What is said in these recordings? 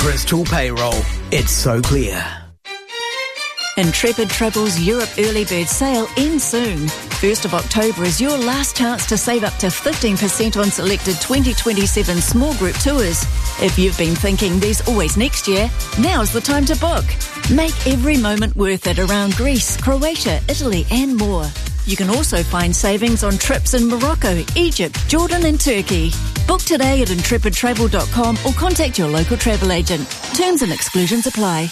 Crystal Payroll. It's so clear. Intrepid Travel's Europe Early Bird Sale ends soon. 1st of October is your last chance to save up to 15% on selected 2027 small group tours. If you've been thinking there's always next year, now's the time to book. Make every moment worth it around Greece, Croatia, Italy and more. You can also find savings on trips in Morocco, Egypt, Jordan and Turkey. Book today at intrepidtravel.com or contact your local travel agent. Terms and exclusions apply.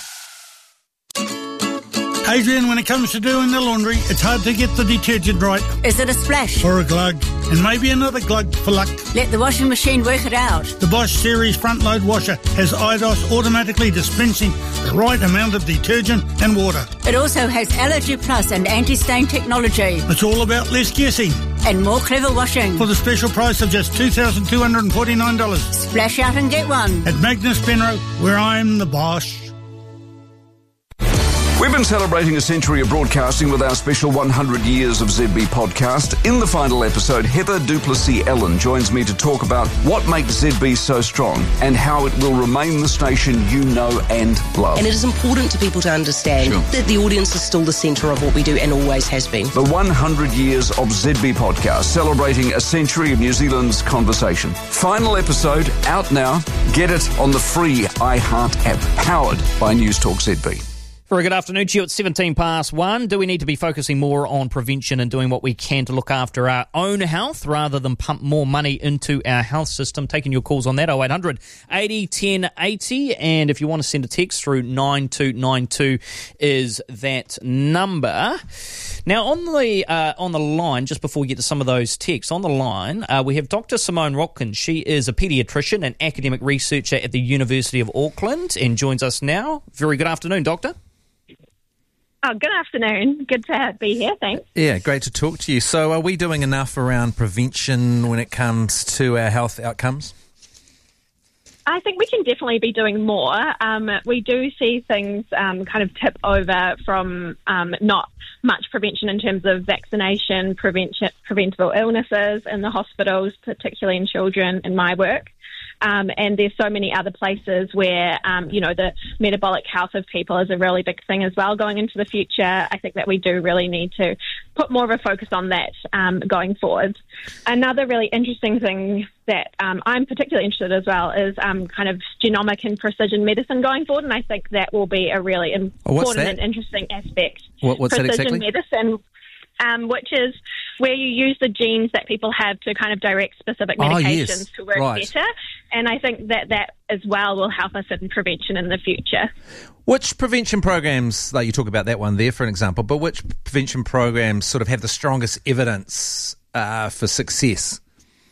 Adrian, when it comes to doing the laundry, it's hard to get the detergent right. Is it a splash? Or a glug. And maybe another glug for luck. Let the washing machine work it out. The Bosch Series front load washer has IDOS automatically dispensing the right amount of detergent and water. It also has Allergy Plus and anti-stain technology. It's all about less guessing. And more clever washing. For the special price of just $2,249. Splash out and get one. At Magnus Penrose, where I'm the Bosch. We've been celebrating a century of broadcasting with our special 100 Years of ZB podcast. In the final episode, Heather Duplessis-Ellen joins me to talk about what makes ZB so strong and how it will remain the station you know and love. And it is important to people to understand that the audience is still the centre of what we do and always has been. The 100 Years of ZB podcast, celebrating a century of New Zealand's conversation. Final episode out now. Get it on the free iHeart app, powered by News Talk ZB. Very good afternoon to you. It's 1:17. Do we need to be focusing more on prevention and doing what we can to look after our own health rather than pump more money into our health system? Taking your calls on that, 0800 80 10 80. And if you want to send a text through, 9292 is that number. Now, on the line, just before we get to some of those texts, on the line, we have Dr. Simone Rotkin. She is a paediatrician and academic researcher at the University of Auckland and joins us now. Very good afternoon, Doctor. Oh, good afternoon. Good to be here, thanks. Yeah, great to talk to you. So are we doing enough around prevention when it comes to our health outcomes? I think we can definitely be doing more. We do see things kind of tip over from not much prevention in terms of vaccination, preventable illnesses in the hospitals, particularly in children in my work. And there's so many other places where, the metabolic health of people is a really big thing as well going into the future. I think that we do really need to put more of a focus on that going forward. Another really interesting thing that I'm particularly interested in as well is kind of genomic and precision medicine going forward, and I think that will be a really important and interesting aspect. What's that exactly? Precision medicine. Which is where you use the genes that people have to kind of direct specific medications to work better. And I think that as well will help us in prevention in the future. Which prevention programs, like you talk about that one there for an example, but which prevention programs sort of have the strongest evidence for success?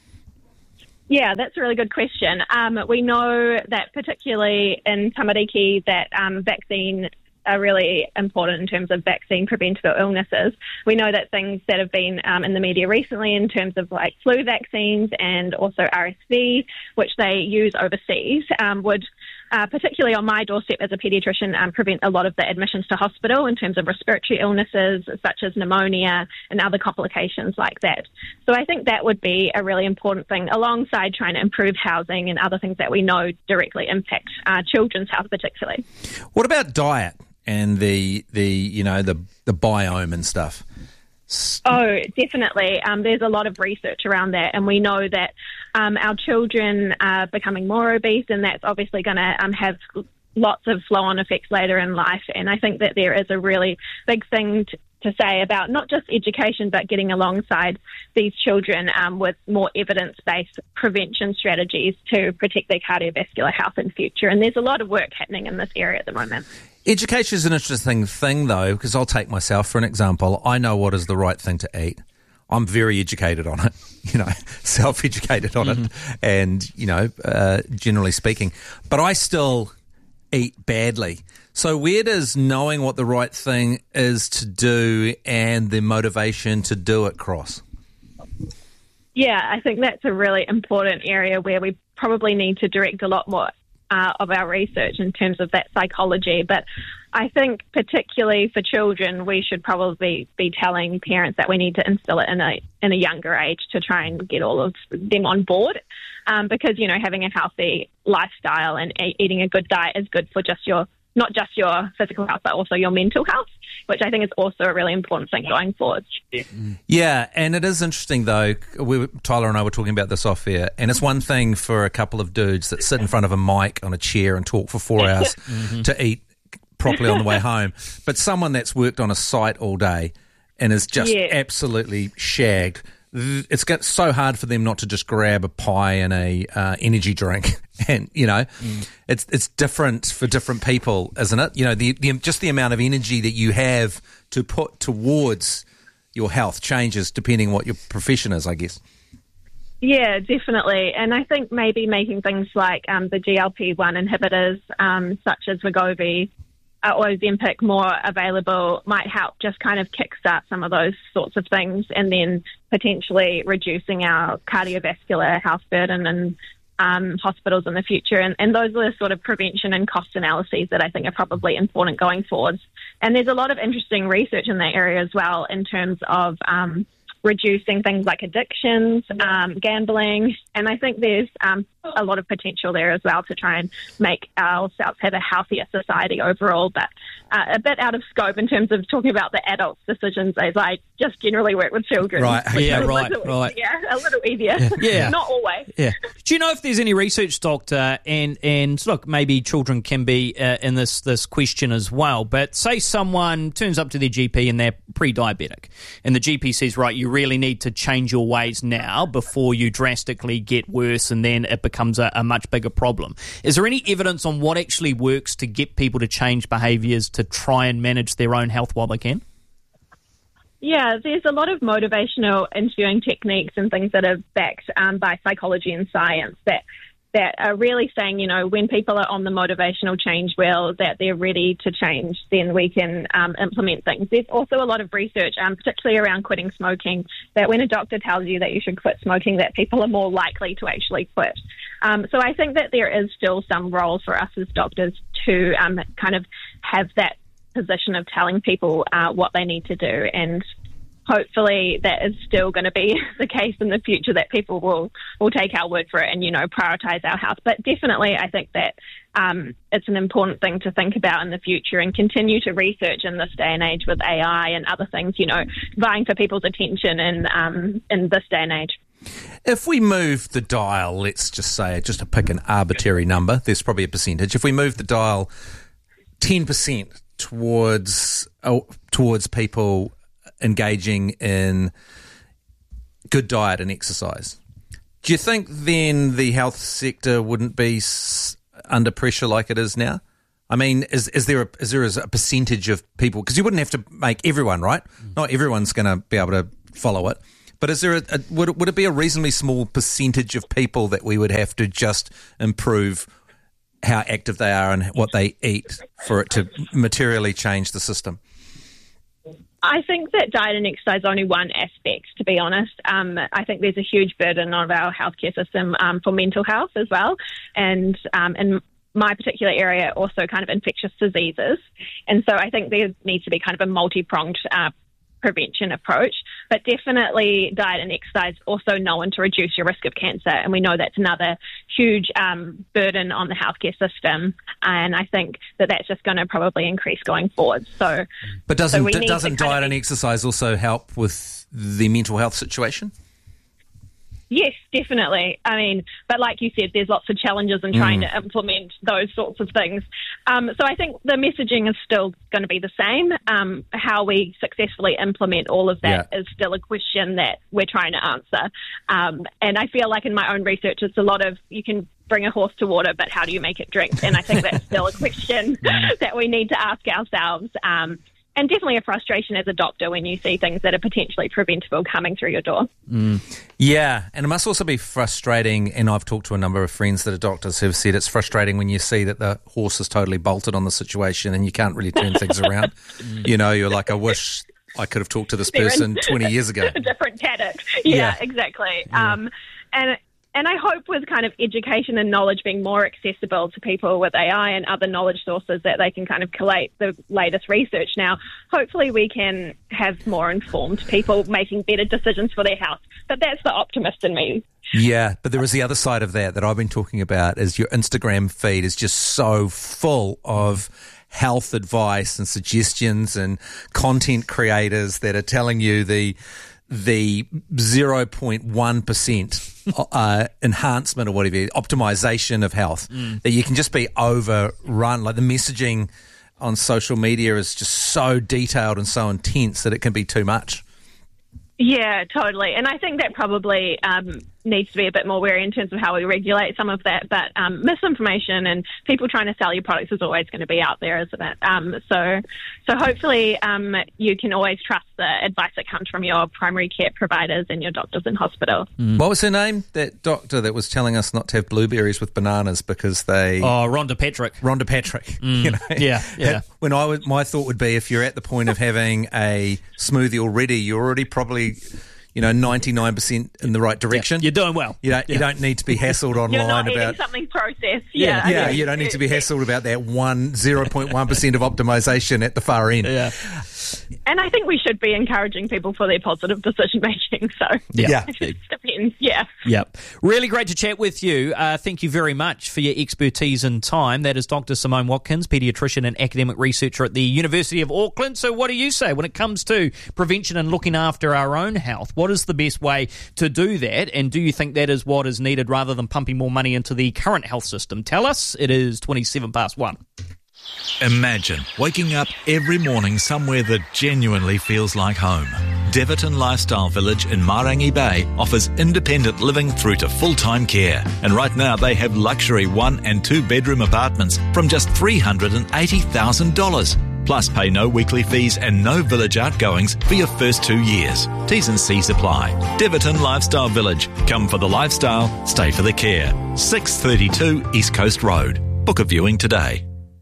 Yeah, that's a really good question. We know that particularly in tamariki that vaccine are really important in terms of vaccine preventable illnesses. We know that things that have been in the media recently in terms of like flu vaccines and also RSV, which they use overseas, would particularly on my doorstep as a paediatrician, prevent a lot of the admissions to hospital in terms of respiratory illnesses such as pneumonia and other complications like that. So I think that would be a really important thing alongside trying to improve housing and other things that we know directly impact children's health particularly. What about diet and the biome and stuff? Oh, definitely. There's a lot of research around that, and we know that our children are becoming more obese, and that's obviously going to have lots of flow-on effects later in life. And I think that there is a really big thing to say about not just education, but getting alongside these children with more evidence-based prevention strategies to protect their cardiovascular health in future. And there's a lot of work happening in this area at the moment. Education is an interesting thing, though, because I'll take myself for an example. I know what is the right thing to eat. I'm very educated on it, self-educated on it, and, generally speaking. But I still eat badly. So where does knowing what the right thing is to do and the motivation to do it cross? Yeah, I think that's a really important area where we probably need to direct a lot more of our research in terms of that psychology. But I think particularly for children, we should probably be telling parents that we need to instill it in a younger age to try and get all of them on board. Because, having a healthy lifestyle and eating a good diet is good for not just your physical health, but also your mental health, which I think is also a really important thing going forward. Yeah, and it is interesting, though. Tyler and I were talking about this off air, and it's one thing for a couple of dudes that sit in front of a mic on a chair and talk for 4 hours to eat properly on the way home, but someone that's worked on a site all day and is just absolutely shagged. It's so hard for them not to just grab a pie and a energy drink, and it's different for different people, isn't it? The amount of energy that you have to put towards your health changes depending on what your profession is, I guess. Yeah, definitely. And I think maybe making things like the GLP-1 inhibitors, such as Wegovy or Ozempic, more available might help just kind of kickstart some of those sorts of things, and then potentially reducing our cardiovascular health burden and hospitals in the future. And those are the sort of prevention and cost analyses that I think are probably important going forwards. And there's a lot of interesting research in that area as well in terms of reducing things like addictions, gambling, and I think there's a lot of potential there as well to try and make ourselves have a healthier society overall, but a bit out of scope in terms of talking about the adults' decisions as I just generally work with children. Right, yeah, right. Yeah, a little easier. Yeah. Not always. Yeah. Do you know if there's any research, Doctor, and look, maybe children can be in this question as well, but say someone turns up to their GP and they're pre-diabetic, and the GP says, right, you really need to change your ways now before you drastically get worse and then it becomes a much bigger problem. Is there any evidence on what actually works to get people to change behaviours to try and manage their own health while they can? Yeah, there's a lot of motivational interviewing techniques and things that are backed by psychology and science that are really saying, when people are on the motivational change wheel, that they're ready to change, then we can implement things. There's also a lot of research, particularly around quitting smoking, that when a doctor tells you that you should quit smoking, that people are more likely to actually quit. So I think that there is still some role for us as doctors to kind of have that position of telling people what they need to do, and hopefully that is still going to be the case in the future, that people will take our word for it and, prioritise our health. But definitely I think that it's an important thing to think about in the future and continue to research in this day and age with AI and other things, vying for people's attention in this day and age. If we move the dial, let's just say, just to pick an arbitrary number, there's probably a percentage. If we move the dial 10% towards people engaging in good diet and exercise, do you think then the health sector wouldn't be under pressure like it is now? I mean, is there a percentage of people, because you wouldn't have to make everyone, right? Not everyone's going to be able to follow it, but is there would it be a reasonably small percentage of people that we would have to just improve how active they are and what they eat for it to materially change the system? I think that diet and exercise is only one aspect, to be honest. I think there's a huge burden on our healthcare system for mental health as well. And in my particular area, also kind of infectious diseases. And so I think there needs to be kind of a multi-pronged prevention approach, but definitely diet and exercise also known to reduce your risk of cancer, and we know that's another huge burden on the healthcare system, and I think that that's just going to probably increase going forward. But doesn't diet and exercise also help with the mental health situation? Yes, definitely. I mean, but like you said, there's lots of challenges in trying to implement those sorts of things. So I think the messaging is still going to be the same. How we successfully implement all of that is still a question that we're trying to answer. And I feel like in my own research, it's a lot of, you can bring a horse to water, but how do you make it drink? And I think that's still a question that we need to ask ourselves. And definitely a frustration as a doctor when you see things that are potentially preventable coming through your door. Yeah, and it must also be frustrating, and I've talked to a number of friends that are doctors who've said it's frustrating when you see that the horse is totally bolted on the situation and you can't really turn things around. You're like, I wish I could have talked to this person 20 years ago. A different paddock. Yeah, exactly. And I hope with kind of education and knowledge being more accessible to people with AI and other knowledge sources that they can kind of collate the latest research now, hopefully we can have more informed people making better decisions for their health. But that's the optimist in me. Yeah, but there is the other side of that I've been talking about, is your Instagram feed is just so full of health advice and suggestions and content creators that are telling you the 0.1% enhancement or whatever, optimization of health, that you can just be overrun. Like the messaging on social media is just so detailed and so intense that it can be too much. Yeah, totally. And I think that probably needs to be a bit more wary in terms of how we regulate some of that. But misinformation and people trying to sell you products is always going to be out there, isn't it? So hopefully you can always trust the advice that comes from your primary care providers and your doctors in hospital. What was her name? That doctor that was telling us not to have blueberries with bananas because they... Oh, Rhonda Patrick. You know? Yeah. When my thought would be, if you're at the point of having a smoothie already, you're already probably... 99% in the right direction. You're doing well. You don't need to be hassled online You're not about eating something processed. Yeah, you don't need to be hassled about that 0.1% of optimization at the far end. Yeah. And I think we should be encouraging people for their positive decision making. So it depends. Yeah. Really great to chat with you. Thank you very much for your expertise and time. That is Dr. Simone Watkins, paediatrician and academic researcher at the University of Auckland. So what do you say when it comes to prevention and looking after our own health? What is the best way to do that? And do you think that is what is needed rather than pumping more money into the current health system? Tell us. It is 1:27. Imagine waking up every morning somewhere that genuinely feels like home. Deverton Lifestyle Village in Marangi Bay offers independent living through to full-time care. And right now they have luxury 1 and 2 bedroom apartments from just $380,000. Plus pay no weekly fees and no village outgoings for your first 2 years. T's and C's apply. Deverton Lifestyle Village. Come for the lifestyle, stay for the care. 632 East Coast Road. Book a viewing today.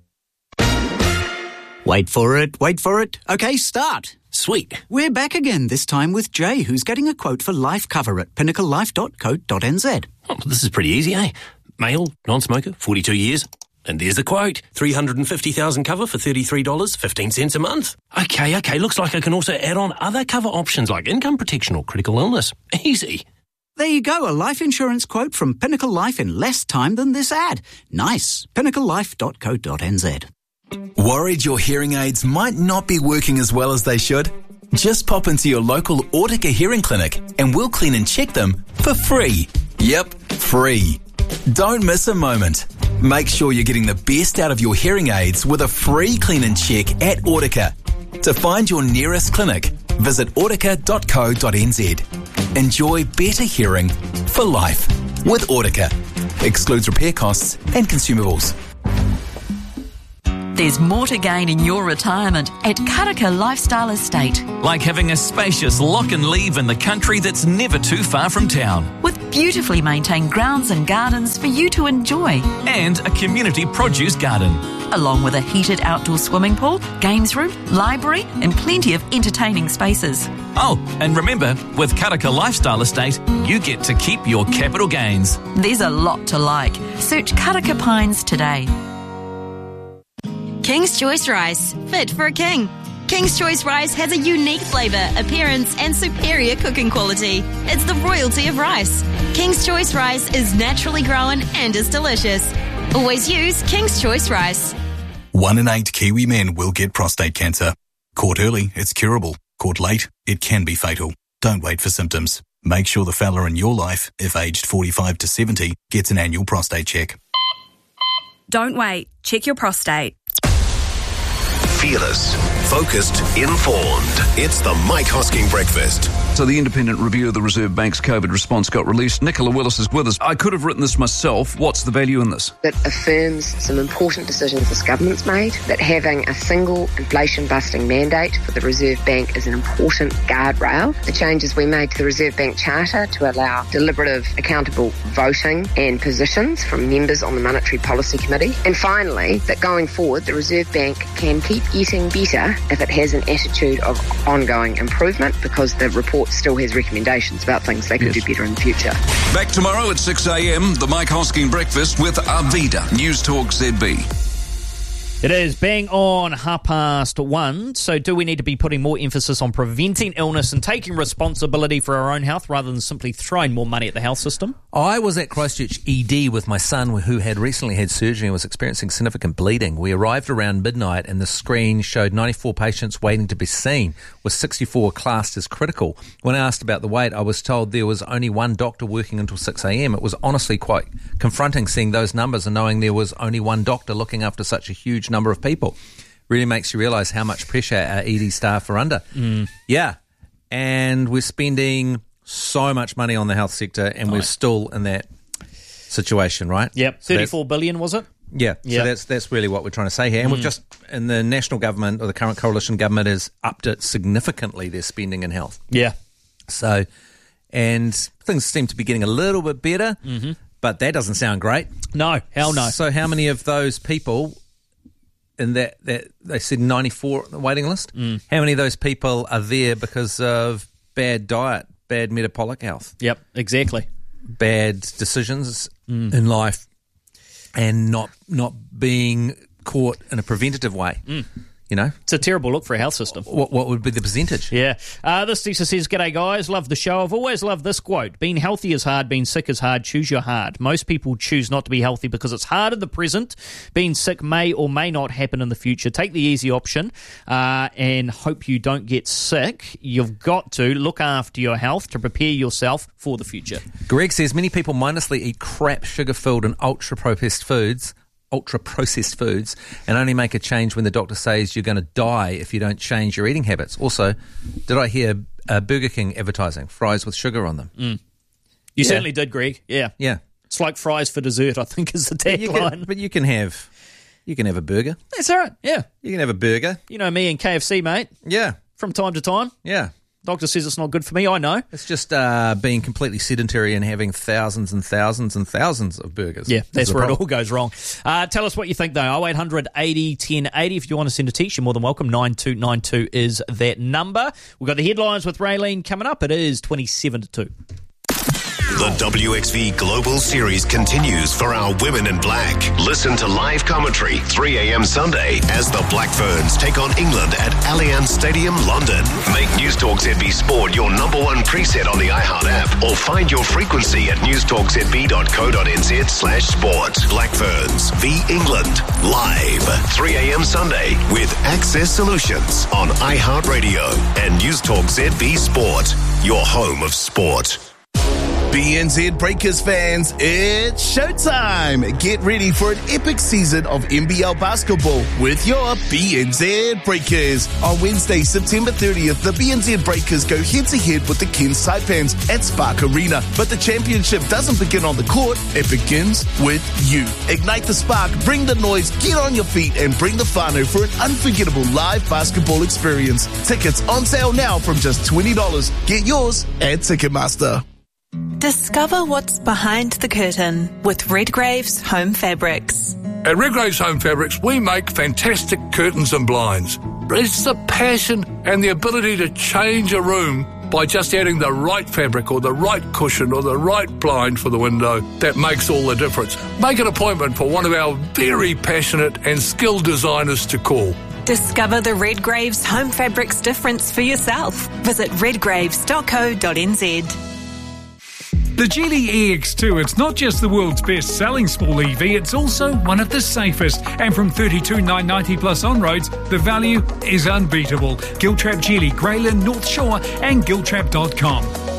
Wait for it. Okay, start. Sweet. We're back again, this time with Jay, who's getting a quote for life cover at pinnaclelife.co.nz. Oh, this is pretty easy, eh? Male, non-smoker, 42 years. And there's the quote. 350,000 cover for $33.15 a month. Okay, looks like I can also add on other cover options like income protection or critical illness. Easy. There you go, a life insurance quote from Pinnacle Life in less time than this ad. Nice. pinnaclelife.co.nz. Worried your hearing aids might not be working as well as they should? Just pop into your local Autica hearing clinic and we'll clean and check them for free. Yep, free. Don't miss a moment. Make sure you're getting the best out of your hearing aids with a free clean and check at Autica. To find your nearest clinic, visit autica.co.nz. Enjoy better hearing for life with Autica. Excludes repair costs and consumables. There's more to gain in your retirement at Karaka Lifestyle Estate. Like having a spacious lock and leave in the country that's never too far from town. With beautifully maintained grounds and gardens for you to enjoy. And a community produce garden. Along with a heated outdoor swimming pool, games room, library and plenty of entertaining spaces. Oh, and remember, with Karaka Lifestyle Estate, you get to keep your capital gains. There's a lot to like. Search Karaka Pines today. King's Choice Rice, fit for a king. King's Choice Rice has a unique flavour, appearance and superior cooking quality. It's the royalty of rice. King's Choice Rice is naturally grown and is delicious. Always use King's Choice Rice. 1 in 8 Kiwi men will get prostate cancer. Caught early, it's curable. Caught late, it can be fatal. Don't wait for symptoms. Make sure the fella in your life, if aged 45 to 70, gets an annual prostate check. Don't wait. Check your prostate. Fearless, focused, informed. It's the Mike Hosking Breakfast. So the independent review of the Reserve Bank's COVID response got released. Nicola Willis is with us. I could have written this myself. What's the value in this? It affirms some important decisions this government's made, that having a single inflation-busting mandate for the Reserve Bank is an important guardrail. The changes we made to the Reserve Bank Charter to allow deliberative, accountable voting and positions from members on the Monetary Policy Committee. And finally, that going forward, the Reserve Bank can keep getting better if it has an attitude of ongoing improvement, because the report still has recommendations about things they could do better in the future. Back tomorrow at 6 a.m, the Mike Hosking Breakfast with Arvida, News Talk ZB. It is bang on 1:30. So do we need to be putting more emphasis on preventing illness and taking responsibility for our own health rather than simply throwing more money at the health system? I was at Christchurch ED with my son, who had recently had surgery and was experiencing significant bleeding. We arrived around midnight and the screen showed 94 patients waiting to be seen, with 64 classed as critical. When I asked about the wait, I was told there was only one doctor working until 6 a.m. It was honestly quite confronting seeing those numbers and knowing there was only one doctor looking after such a huge number of people. Really makes you realise how much pressure our ED staff are under. Yeah, and we're spending so much money on the health sector and we're still in that situation, right? Yep, So 34 billion was it? Yeah, Yep. so that's really what we're trying to say here. And we've just, in the national government, or the current coalition government, has upped it significantly, their spending in health. Yeah. So, and things seem to be getting a little bit better, but that doesn't sound great. No, hell no. So how many of those people in that they said 94 on the waiting list, how many of those people are there because of bad diet, bad metabolic health? Yep, exactly. Bad decisions in life and not being caught in a preventative way. You know? It's a terrible look for a health system. What would be the percentage? Yeah. This teacher says, "G'day guys, love the show. I've always loved this quote. Being healthy is hard, being sick is hard. Choose your hard. Most people choose not to be healthy because it's hard in the present. Being sick may or may not happen in the future. Take the easy option and hope you don't get sick. You've got to look after your health to prepare yourself for the future." Greg says, many people mindlessly eat crap, sugar-filled and ultra-processed foods and only make a change when the doctor says you're going to die if you don't change your eating habits. Also, did I hear Burger King advertising fries with sugar on them? You certainly did, Greg. Yeah. Yeah. It's like fries for dessert, I think is the tagline. But you can have a burger. That's all right, yeah. You can have a burger. You know me and KFC, mate. Yeah. From time to time. Yeah. Doctor says it's not good for me, I know. It's just being completely sedentary and having thousands and thousands and thousands of burgers. Yeah, that's where it all goes wrong. Tell us what you think, though. 0800 80 1080. If you want to send a text, you're more than welcome. 9292 is that number. We've got the headlines with Raylene coming up. It is 27 to 2. The WXV Global Series continues for our Women in Black. Listen to live commentary 3 a.m. Sunday as the Black Ferns take on England at Allianz Stadium, London. Make News Talk ZB Sport your number one preset on the iHeart app or find your frequency at newstalkzb.co.nz/sport. Black Ferns v England live 3 a.m. Sunday with Access Solutions on iHeart Radio and News Talk ZB Sport, your home of sport. BNZ Breakers fans, it's showtime! Get ready for an epic season of NBL basketball with your BNZ Breakers. On Wednesday, September 30th, the BNZ Breakers go head-to-head with the Cairns Taipans at Spark Arena. But the championship doesn't begin on the court, it begins with you. Ignite the spark, bring the noise, get on your feet, and bring the whānau for an unforgettable live basketball experience. Tickets on sale now from just $20. Get yours at Ticketmaster. Discover what's behind the curtain with Redgrave's Home Fabrics. At Redgrave's Home Fabrics, we make fantastic curtains and blinds. It's the passion and the ability to change a room by just adding the right fabric or the right cushion or the right blind for the window that makes all the difference. Make an appointment for one of our very passionate and skilled designers to call. Discover the Redgrave's Home Fabrics difference for yourself. Visit redgraves.co.nz. The Geely EX2, it's not just the world's best-selling small EV, it's also one of the safest. And from $32,990 plus on roads, the value is unbeatable. Giltrap Geely, Greyland, North Shore and Giltrap.com.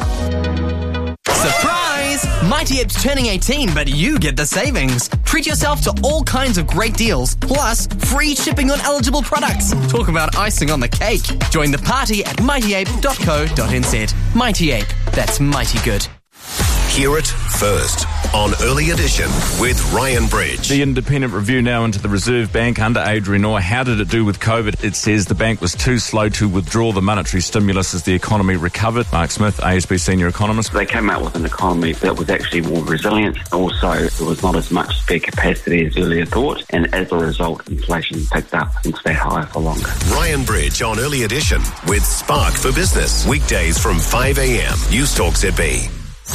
Surprise! Mighty Ape's turning 18, but you get the savings. Treat yourself to all kinds of great deals, plus free shipping on eligible products. Talk about icing on the cake. Join the party at mightyape.co.nz. Mighty Ape, that's mighty good. Hear it first on Early Edition with Ryan Bridge. The independent review now into the Reserve Bank under Adrian Orr. How did it do with COVID? It says the bank was too slow to withdraw the monetary stimulus as the economy recovered. Mark Smith, ASB senior economist. They came out with an economy that was actually more resilient. Also, there was not as much spare capacity as earlier thought, and as a result, inflation picked up and stayed higher for longer. Ryan Bridge on Early Edition with Spark for Business. Weekdays from 5 a.m. News Talk ZB.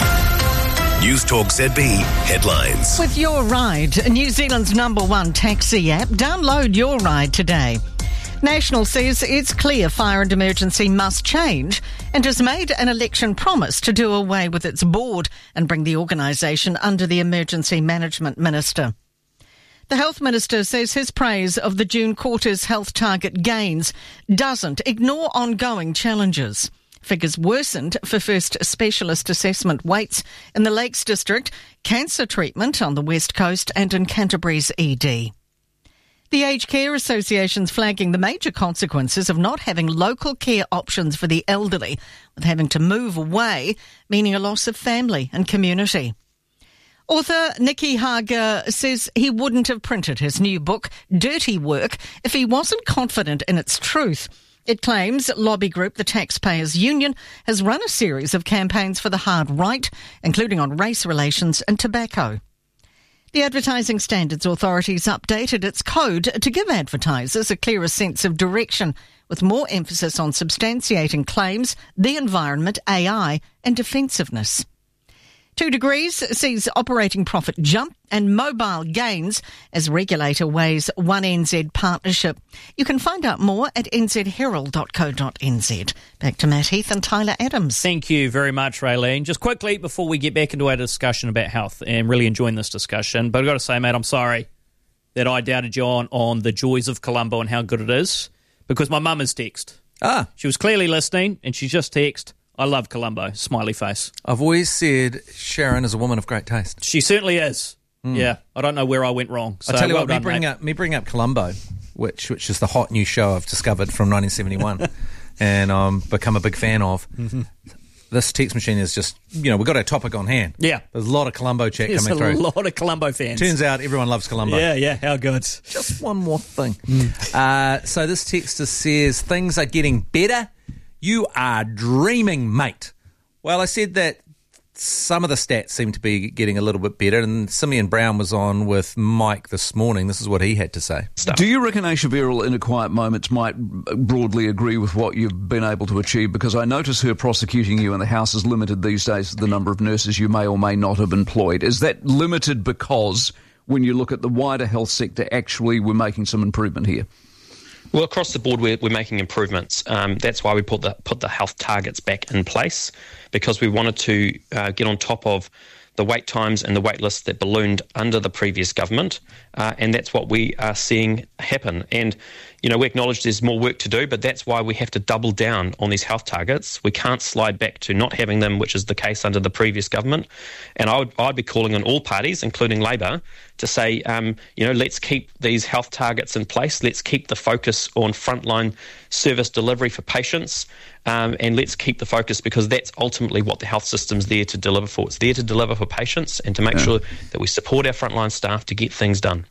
News Talk ZB headlines. With Your Ride, New Zealand's #1 taxi app, download Your Ride today. National says it's clear fire and emergency must change and has made an election promise to do away with its board and bring the organisation under the Emergency Management Minister. The Health Minister says his praise of the June quarter's health target gains doesn't ignore ongoing challenges. Figures worsened for first specialist assessment waits in the Lakes District, cancer treatment on the West Coast and in Canterbury's ED. The Aged Care Association's flagging the major consequences of not having local care options for the elderly, with having to move away, meaning a loss of family and community. Author Nicky Hager says he wouldn't have printed his new book, Dirty Work, if he wasn't confident in its truth. It claims lobby group The Taxpayers Union has run a series of campaigns for the hard right, including on race relations and tobacco. The Advertising Standards Authority's updated its code to give advertisers a clearer sense of direction, with more emphasis on substantiating claims, the environment, AI and defensiveness. 2 Degrees sees operating profit jump and mobile gains as regulator weighs One NZ partnership. You can find out more at nzherald.co.nz. Back to Matt Heath and Tyler Adams. Thank you very much, Raylene. Just quickly, before we get back into our discussion about health, and really enjoying this discussion, but I've got to say, mate, I'm sorry that I doubted you on the joys of Colombo and how good it is, because my mum has texted. She was clearly listening, and she's just texted, I love Colombo, smiley face. I've always said Sharon is a woman of great taste. She certainly is. Yeah, I don't know where I went wrong. So I tell you well what, done, me bring up Colombo, which is the hot new show I've discovered from 1971, and I'm become a big fan of. Mm-hmm. This text machine is just, we've got our topic on hand. Yeah. There's a lot of Colombo chat coming through. There's a lot of Colombo fans. Turns out everyone loves Colombo. Yeah, how good. Just one more thing. So this texter says, things are getting better. You are dreaming, mate. Well, I said that some of the stats seem to be getting a little bit better, and Simeon Brown was on with Mike this morning. This is what he had to say. Do you reckon Aisha Beryl in A Quiet Moment might broadly agree with what you've been able to achieve? Because I notice her prosecuting you in the House is limited these days to the number of nurses you may or may not have employed. Is that limited because when you look at the wider health sector, actually we're making some improvement here? Well, across the board, we're making improvements. That's why we put the health targets back in place, because we wanted to get on top of the wait times and the wait lists that ballooned under the previous government, and that's what we are seeing happen. And, we acknowledge there's more work to do, but that's why we have to double down on these health targets. We can't slide back to not having them, which is the case under the previous government. And I'd be calling on all parties, including Labor, to say, let's keep these health targets in place. Let's keep the focus on frontline service delivery for patients, and let's keep the focus, because that's ultimately what the health system's there to deliver for. It's there to deliver for patients and to make sure that we support our frontline staff to get things done.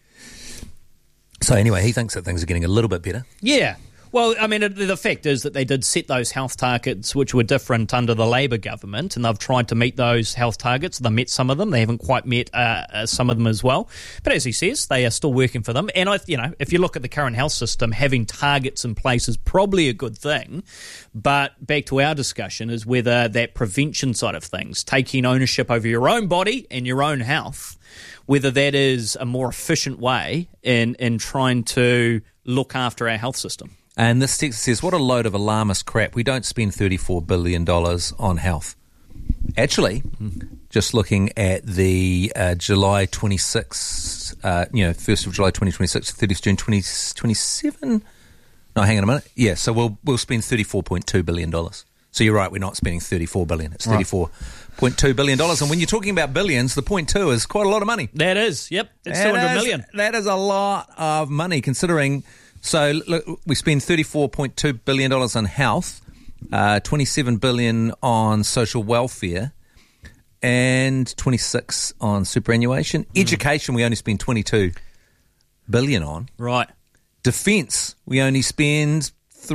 So anyway, he thinks that things are getting a little bit better. Yeah. Well, I mean, the fact is that they did set those health targets, which were different under the Labor government, and they've tried to meet those health targets. They met some of them. They haven't quite met some of them as well. But as he says, they are still working for them. And, if you look at the current health system, having targets in place is probably a good thing. But back to our discussion is whether that prevention side of things, taking ownership over your own body and your own health, whether that is a more efficient way in trying to look after our health system. And this text says, what a load of alarmist crap. We don't spend $34 billion on health. Actually, just looking at the July 26, 1st of July 2026 to 30th June 2027. No, hang on a minute. Yeah, so we'll spend $34.2 billion. So you're right, we're not spending $34 billion. It's $34.2 billion. And when you're talking about billions, the 0.2 is quite a lot of money. That is, yep. It's $200 million. That is a lot of money, considering... So look, we spend $34.2 billion on health, $27 billion on social welfare. and 26 on superannuation. Education, we only spend 22 billion on. Right. Defence, we only spend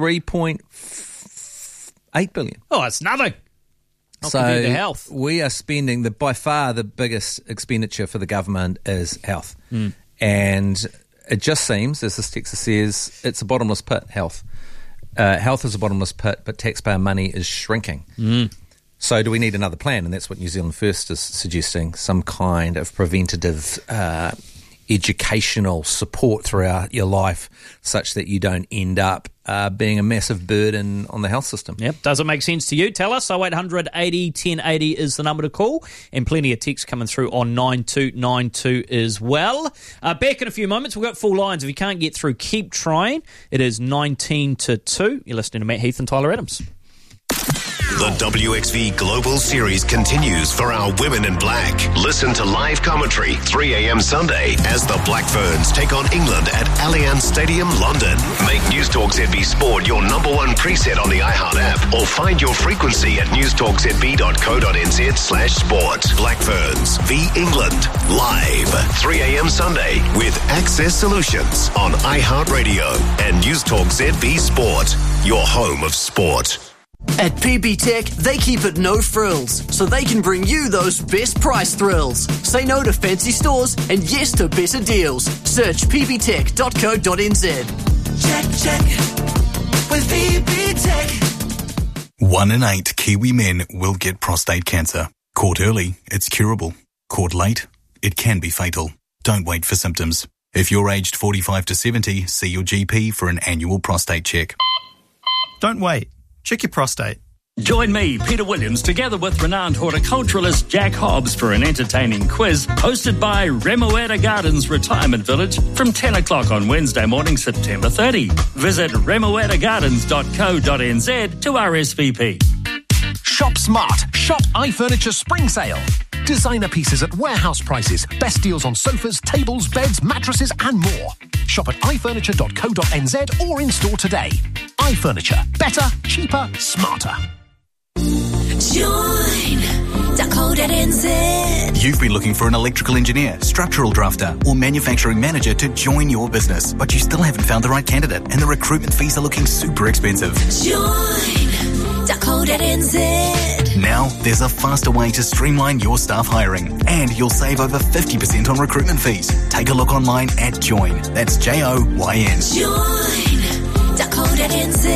3.8 billion. Oh, it's nothing. Not So compared to health. we are spending by far the biggest expenditure for the government is health. And it just seems, as this text says, it's a bottomless pit, health. Health is a bottomless pit, but taxpayer money is shrinking. So do we need another plan? And that's what New Zealand First is suggesting, some kind of preventative educational support throughout your life such that you don't end up being a massive burden on the health system. Yep. Does it make sense to you? Tell us. 0800 80 1080 is the number to call, and plenty of texts coming through on 9292 as well. Back in a few moments. We've got full lines. If you can't get through, keep trying. It is 19 to 2. You're listening to Matt Heath and Tyler Adams. The WXV Global Series continues for our Women in Black. Listen to live commentary 3 a.m. Sunday as the Black Ferns take on England at Allianz Stadium, London. Make Newstalk ZB Sport your number one preset on the iHeart app or find your frequency at newstalkzb.co.nz/sport. Black Ferns v England live 3 a.m. Sunday with Access Solutions on iHeartRadio and Newstalk ZB Sport, your home of sport. At PB Tech, they keep it no frills, so they can bring you those best price thrills. Say no to fancy stores and yes to better deals. Search pbtech.co.nz. Check with PB Tech. 1 in 8 Kiwi men will get prostate cancer. Caught early, it's curable. Caught late, it can be fatal. Don't wait for symptoms. If you're aged 45 to 70, see your GP for an annual prostate check. Don't wait. Check your prostate. Join me, Peter Williams, together with renowned horticulturalist Jack Hobbs for an entertaining quiz hosted by Remoeta Gardens Retirement Village from 10 o'clock on Wednesday morning, September 30. Visit remoetagardens.co.nz to RSVP. Shop smart. Shop iFurniture Spring Sale. Designer pieces at warehouse prices. Best deals on sofas, tables, beds, mattresses and more. Shop at ifurniture.co.nz or in store today. iFurniture. Better, cheaper, smarter. Join.co.nz. You've been looking for an electrical engineer, structural drafter, or manufacturing manager to join your business, but you still haven't found the right candidate, and the recruitment fees are looking super expensive. Join.co.nz. Now, there's a faster way to streamline your staff hiring, and you'll save over 50% on recruitment fees. Take a look online at Join. That's JOYN. Join.co.nz.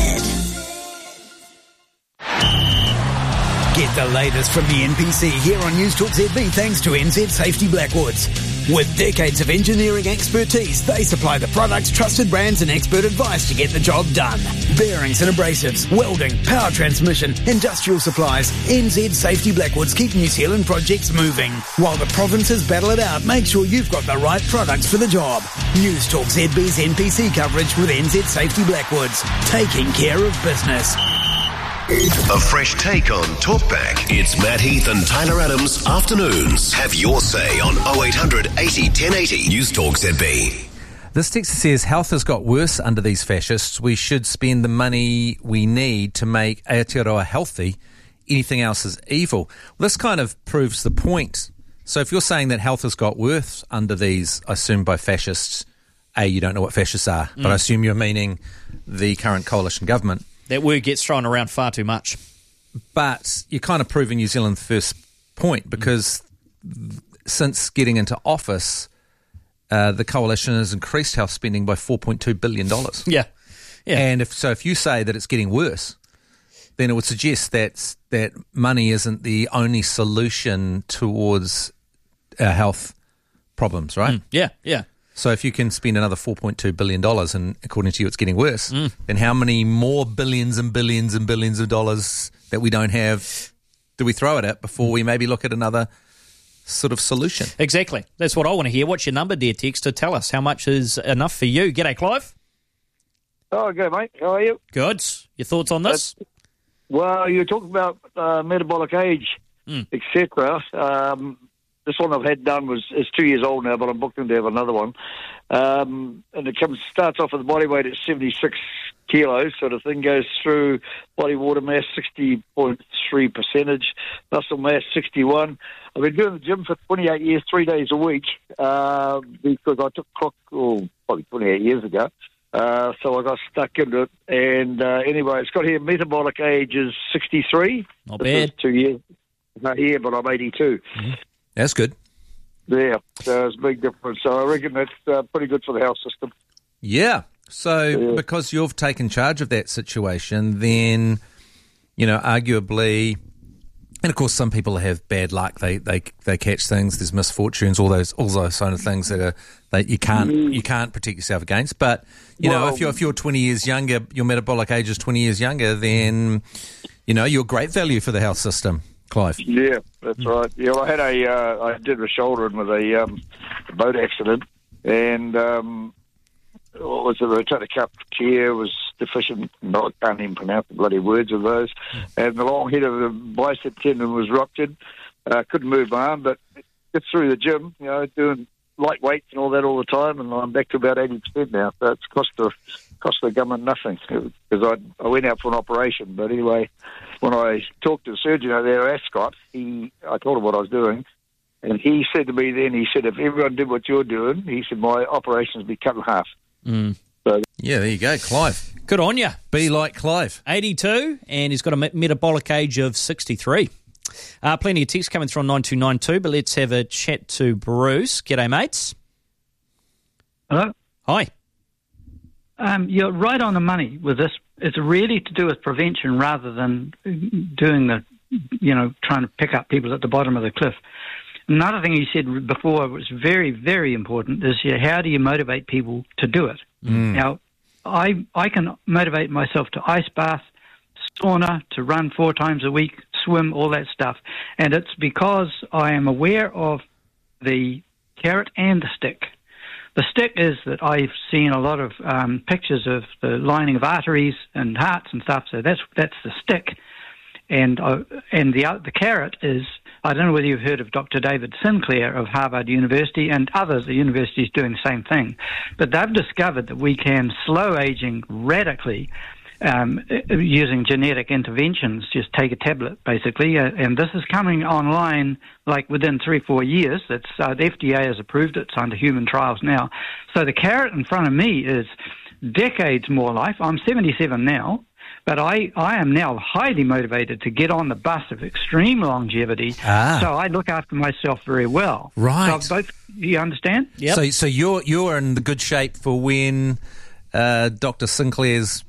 Get the latest from the NPC here on Newstalk ZB thanks to NZ Safety Blackwoods. With decades of engineering expertise, they supply the products, trusted brands and expert advice to get the job done. Bearings and abrasives, welding, power transmission, industrial supplies. NZ Safety Blackwoods keep New Zealand projects moving. While the provinces battle it out, make sure you've got the right products for the job. Newstalk ZB's NPC coverage with NZ Safety Blackwoods. Taking care of business. A fresh take on Talkback. It's Matt Heath and Tyler Adams afternoons. Have your say on 0800 80 1080 Newstalk ZB. This text says, health has got worse under these fascists. We should spend the money we need to make Aotearoa healthy. Anything else is evil. Well, this kind of proves the point. So if you're saying that health has got worse under these, I assume by fascists, you don't know what fascists are, but I assume you're meaning the current coalition government. That word gets thrown around far too much. But you're kind of proving New Zealand's first point, because since getting into office, the coalition has increased health spending by $4.2 billion. Yeah. And if you say that it's getting worse, then it would suggest that money isn't the only solution towards our health problems, right? Yeah. So if you can spend another $4.2 billion and according to you it's getting worse, then how many more billions and billions and billions of dollars that we don't have do we throw at it before we maybe look at another sort of solution? Exactly. That's what I want to hear. What's your number, dear Tex, to tell us how much is enough for you? G'day, Clive. Oh, good, mate. How are you? Good. Your thoughts on this? Well, you're talking about metabolic age, etc. This one I've had done is 2 years old now, but I'm booked in to have another one. And it starts off with a body weight at 76 kilos sort of thing, goes through body water mass 60.3%, muscle mass 61. I've been doing the gym for 28 years, 3 days a week, because I took clock, probably 28 years ago. So I got stuck into it. And anyway, it's got here, metabolic age is 63. Not bad. 2 years. Not here, but I'm 82. Mm-hmm. That's good. Yeah, so it's a big difference. So I reckon that's pretty good for the health system. Yeah. So because you've taken charge of that situation, then, arguably, and of course some people have bad luck. They catch things. There's misfortunes, all those sort of things that you can't protect yourself against. But if you're 20 years younger, your metabolic age is 20 years younger, then you're great value for the health system, Clive. Yeah, that's right. Yeah, well, I did a shoulder in with a boat accident, and what was the rotator cuff care was deficient. I can't even pronounce the bloody words of those. And the long head of the bicep tendon was ruptured. Couldn't move my arm, but just through the gym, doing light weights and all that all the time, and I'm back to about 80% now. So it's cost the government nothing, because I went out for an operation. But anyway, when I talked to the surgeon over there, Ascot, I told him what I was doing. And he said to me then, if everyone did what you're doing, he said, my operations would be cut in half. Mm. So, yeah, there you go, Clive. Good on you. Be like Clive. 82, and he's got a metabolic age of 63. Plenty of texts coming through on 9292, but let's have a chat to Bruce. G'day, mates. Hello. Hi. You're right on the money with this. It's really to do with prevention rather than doing trying to pick up people at the bottom of the cliff. Another thing you said before was very, very important is how do you motivate people to do it? Now, I can motivate myself to ice bath, sauna, to run 4 times a week, swim, all that stuff. And it's because I am aware of the carrot and the stick. The stick is that I've seen a lot of pictures of the lining of arteries and hearts and stuff, so that's the stick. And the carrot is, I don't know whether you've heard of Dr. David Sinclair of Harvard University and others, the universities doing the same thing. But they've discovered that we can slow aging radically using genetic interventions. Just take a tablet, basically. And this is coming online like within 3-4 years. The FDA has approved it. It's under human trials now. So the carrot in front of me is decades more life. I'm 77 now. But I am now highly motivated to get on the bus of extreme longevity, so I look after myself very well. Right. So you understand? Yep. So you're in the good shape for when Dr. Sinclair's,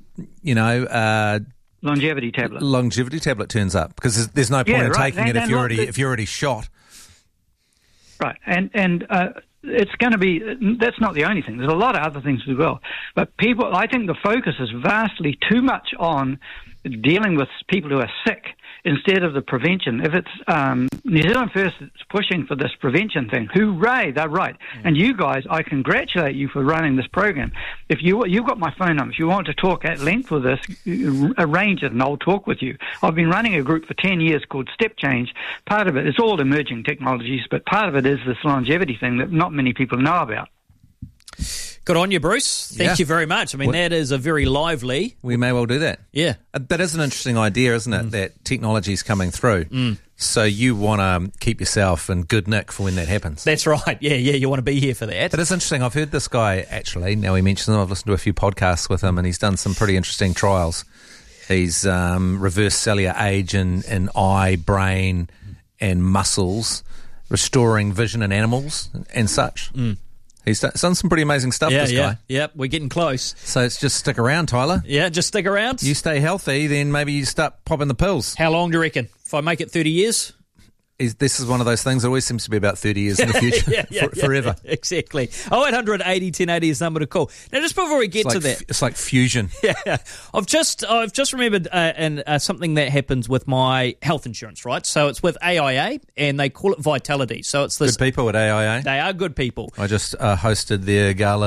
longevity tablet turns up, because there's no point in taking it if you're already shot. Right, and it's going to be, that's not the only thing. There's a lot of other things as well. But I think the focus is vastly too much on dealing with people who are sick instead of the prevention. If it's New Zealand First that's pushing for this prevention thing, hooray, they're right. And you guys, I congratulate you for running this program. If you've got my phone number, if you want to talk at length with us, arrange it and I'll talk with you. I've been running a group for 10 years called Step Change. Part of it is all emerging technologies, but part of it is this longevity thing that not many people know about. Good on you, Bruce. Thank you very much. I mean, that is a very lively... We may well do that. Yeah. That is an interesting idea, isn't it, that technology is coming through. So you want to keep yourself in good nick for when that happens. That's right. Yeah, you want to be here for that. But it's interesting. I've heard this guy, actually, now he mentions him, I've listened to a few podcasts with him, and he's done some pretty interesting trials. He's reversed cellular age in eye, brain, and muscles, restoring vision in animals and such. He's done some pretty amazing stuff, this guy. Yeah, we're getting close. So it's just stick around, Tyler. Yeah, just stick around. You stay healthy, then maybe you start popping the pills. How long do you reckon? If I make it 30 years? This is one of those things that always seems to be about 30 years in the future, forever. Exactly. 0800 80 1080 is the number to call. Now, just before we get to that, it's like fusion. Yeah, I've just remembered something that happens with my health insurance, right? So it's with AIA, and they call it Vitality. So it's this good people at AIA. They are good people. I just hosted their gala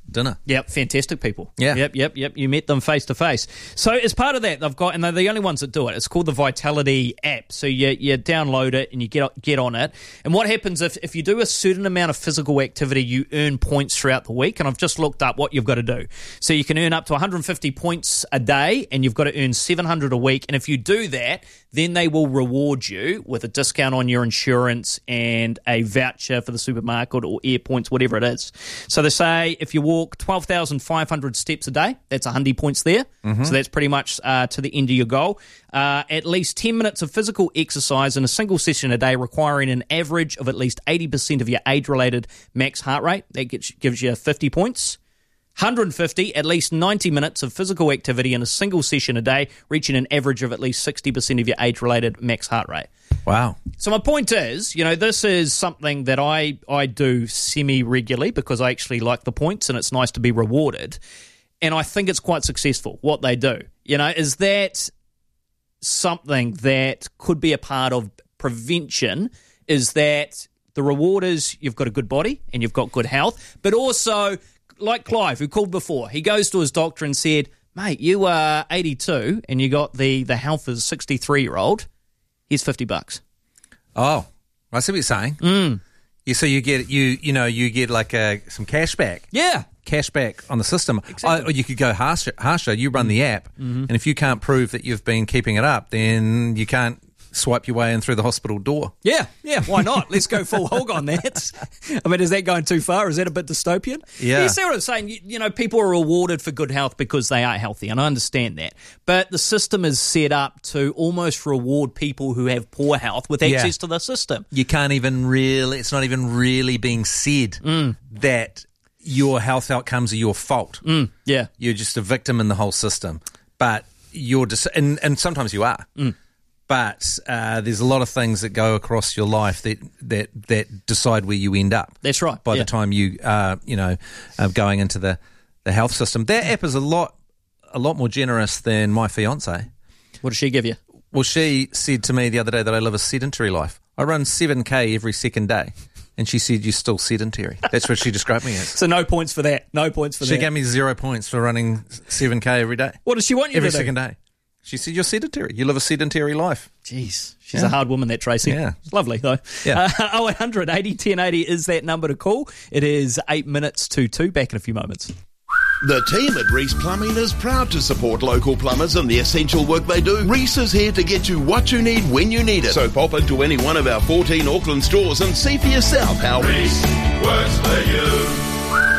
dinner. Yep, fantastic people. Yeah. Yep. You met them face to face. So as part of that, they've got, and they're the only ones that do it, it's called the Vitality app. So you download it and you get on it. And what happens if you do a certain amount of physical activity, you earn points throughout the week. And I've just looked up what you've got to do. So you can earn up to 150 points a day, and you've got to earn 700 a week. And if you do that, then they will reward you with a discount on your insurance and a voucher for the supermarket or air points, whatever it is. So they say if you walk 12,500 steps a day, that's 100 points there. Mm-hmm. So that's pretty much to the end of your goal. At least 10 minutes of physical exercise in a single session a day, requiring an average of at least 80% of your age-related max heart rate. That gives you 50 points. 150, at least 90 minutes of physical activity in a single session a day, reaching an average of at least 60% of your age-related max heart rate. Wow. So my point is, this is something that I do semi-regularly because I actually like the points and it's nice to be rewarded. And I think it's quite successful, what they do. Is that something that could be a part of prevention, is that the reward is you've got a good body and you've got good health, but also, like Clive, who called before, he goes to his doctor and said, mate, you are 82 and you got the health of a 63-year-old. Here's $50. Oh, I see what you're saying. Mm. So you get you get like some cash back. Yeah. Cash back on the system. Exactly. Or you could go harsher. You run the app, and if you can't prove that you've been keeping it up, then you can't swipe your way in through the hospital door. Yeah, why not? Let's go full hog on that. I mean, is that going too far? Is that a bit dystopian? Yeah. You see what I'm saying? People are rewarded for good health because they are healthy, and I understand that. But the system is set up to almost reward people who have poor health with access to the system. You can't even really, it's not even really being said that your health outcomes are your fault. Yeah. You're just a victim in the whole system. But you're and sometimes you are. But there's a lot of things that go across your life that decide where you end up. That's right. By the time you going into the health system, that app is a lot more generous than my fiance. What does she give you? Well, she said to me the other day that I live a sedentary life. I run 7K every second day. And she said, you're still sedentary. That's what she described me as. So no points for that. No points for that. She gave me 0 points for running 7K every day. What does she want you every to do? Every second day. She said, you're sedentary. You live a sedentary life. Jeez. She's a hard woman, that Tracy. Yeah. It's lovely, though. Yeah. 0800 80 1080 is that number to call. It is 8 minutes to 2. Back in a few moments. The team at Reese Plumbing is proud to support local plumbers and the essential work they do. Reese is here to get you what you need when you need it. So pop into any one of our 14 Auckland stores and see for yourself how Reese works for you.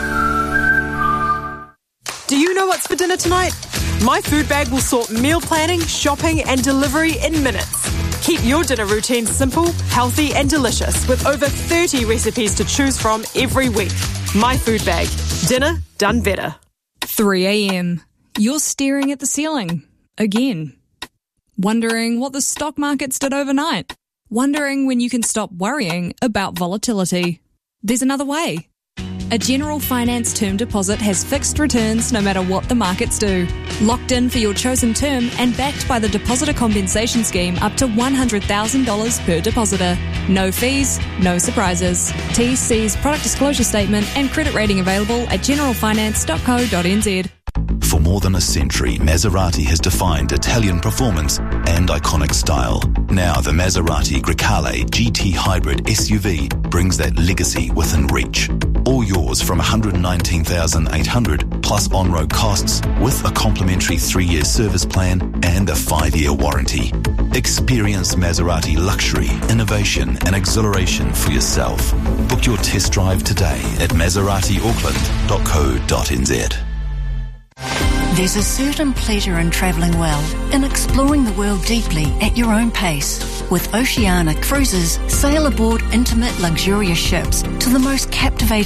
Do you know what's for dinner tonight? My food bag will sort meal planning, shopping and delivery in minutes. Keep your dinner routine simple, healthy and delicious with over 30 recipes to choose from every week. My food bag. Dinner done better. 3 a.m. You're staring at the ceiling. Again. Wondering what the stock markets did overnight. Wondering when you can stop worrying about volatility. There's another way. A General Finance term deposit has fixed returns no matter what the markets do. Locked in for your chosen term and backed by the Depositor Compensation Scheme up to $100,000 per depositor. No fees, no surprises. TC's product disclosure statement and credit rating available at generalfinance.co.nz. For more than a century, Maserati has defined Italian performance and iconic style. Now the Maserati Grecale GT Hybrid SUV brings that legacy within reach. All yours from $119,800 plus on-road costs with a complimentary 3-year service plan and a 5-year warranty. Experience Maserati luxury, innovation and exhilaration for yourself. Book your test drive today at maseratiauckland.co.nz. There's a certain pleasure in travelling well, in exploring the world deeply at your own pace. With Oceania Cruises, sail aboard intimate, luxurious ships to the most captivating